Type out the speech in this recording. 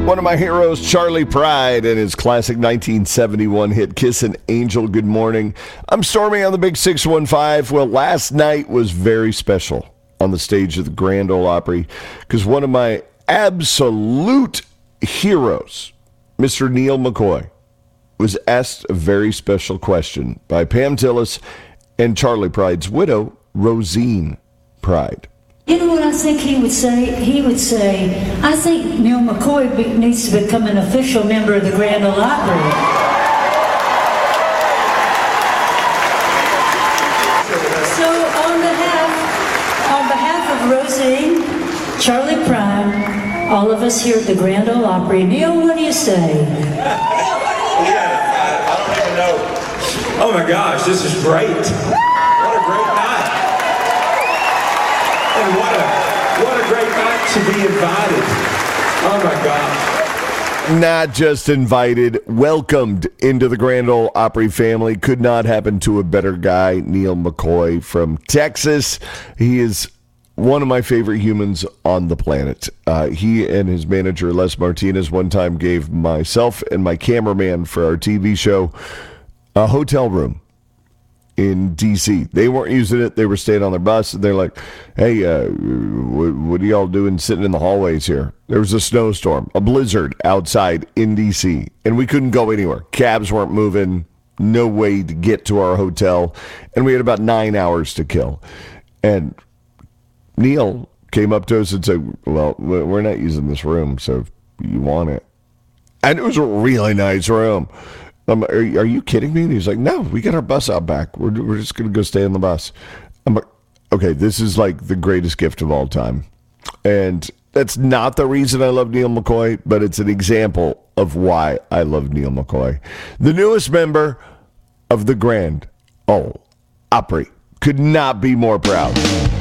One of my heroes, Charlie Pride, and his classic 1971 hit, Kissin' Angel, Good Morning. I'm Stormy on the Big 615. Well, last night was very special on the stage of the Grand Ole Opry because one of my absolute heroes, Mr. Neal McCoy, was asked a very special question by Pam Tillis and Charlie Pride's widow, Rosine Pride. You know what I think he would say? He would say, I think Neal McCoy needs to become an official member of the Grand Ole Opry. So on behalf of Rosine, Charlie Pride, all of us here at the Grand Ole Opry, Neal, what do you say? I don't even know. Oh my gosh, this is great. What a great night. And what a great night to be invited. Oh my God. Not just invited, welcomed into the Grand Ole Opry family. Could not happen to a better guy, Neal McCoy from Texas. He is one of my favorite humans on the planet. He and his manager, Les Martinez, one time gave myself and my cameraman for our TV show a hotel room in D.C. They weren't using it. They were staying on their bus. And they're like, hey, what are y'all doing sitting in the hallways here? There was a snowstorm, a blizzard outside in D.C., and we couldn't go anywhere. Cabs weren't moving. No way to get to our hotel. And we had about 9 hours to kill. And Neal came up to us and said, well, we're not using this room, so you want it. And it was a really nice room. Are you kidding me? And he's like, no, we got our bus out back. We're just going to go stay on the bus. I'm like, okay, this is like the greatest gift of all time. And that's not the reason I love Neal McCoy, but it's an example of why I love Neal McCoy. The newest member of the Grand Ole Opry could not be more proud.